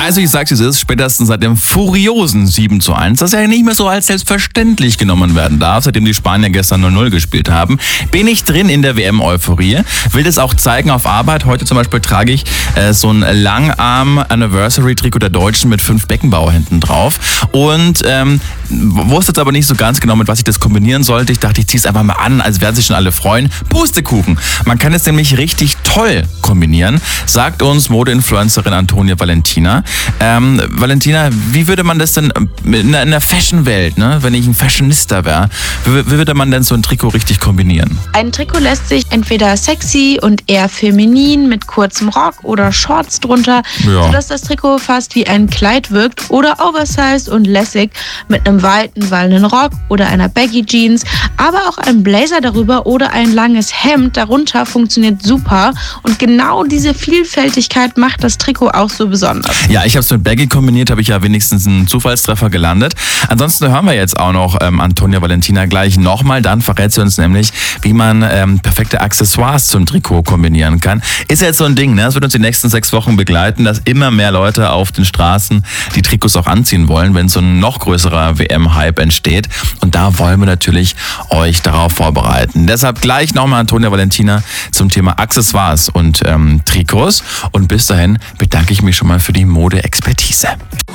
Also ich sag's, wie es ist, spätestens seit dem furiosen 7:1, das ja nicht mehr so als selbstverständlich genommen werden darf, seitdem die Spanier gestern 0-0 gespielt haben, bin ich drin in der WM-Euphorie. Will das auch zeigen auf Arbeit. Heute zum Beispiel trage ich so ein Langarm-Anniversary-Trikot der Deutschen mit 5 Beckenbauer hinten drauf. Und wusste jetzt aber nicht so ganz genau, mit was ich das kombinieren sollte. Ich dachte, ich ziehe es einfach mal an, als werden sich schon alle freuen. Pustekuchen. Man kann es nämlich richtig toll kombinieren, sagt uns Modeinfluencerin Antonia Valentina. Valentina, wie würde man das denn in der Fashion-Welt, ne, wenn ich ein Fashionista wäre, wie würde man denn so ein Trikot richtig kombinieren? Ein Trikot lässt sich entweder sexy und eher feminin mit kurzem Rock oder Shorts drunter, sodass das Trikot fast wie ein Kleid wirkt, oder oversized und lässig mit einem weiten, wallenden Rock oder einer Baggy Jeans, aber auch ein Blazer darüber oder ein langes Hemd darunter funktioniert super, und genau diese Vielfältigkeit macht das Trikot auch so besonders. Ja, ich habe es mit Baggy kombiniert, habe ich ja wenigstens einen Zufallstreffer gelandet. Ansonsten hören wir jetzt auch noch Antonia Valentina gleich nochmal. Dann verrät sie uns nämlich, wie man perfekte Accessoires zum Trikot kombinieren kann. Ist ja jetzt so ein Ding, ne? Das wird uns die nächsten 6 Wochen begleiten, dass immer mehr Leute auf den Straßen die Trikots auch anziehen wollen, wenn so ein noch größerer WM-Hype entsteht. Und da wollen wir natürlich euch darauf vorbereiten. Deshalb gleich nochmal Antonia Valentina zum Thema Accessoires und Trikots. Und bis dahin bedanke ich mich schon mal für die Mode-Expertise.